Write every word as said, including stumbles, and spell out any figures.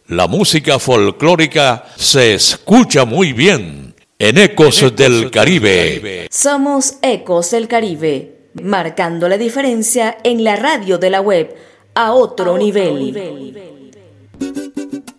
La música folclórica se escucha muy bien en Ecos, en Ecos del Caribe. Caribe. Somos Ecos del Caribe, marcando la diferencia en la radio de la web a otro, a otro nivel. nivel.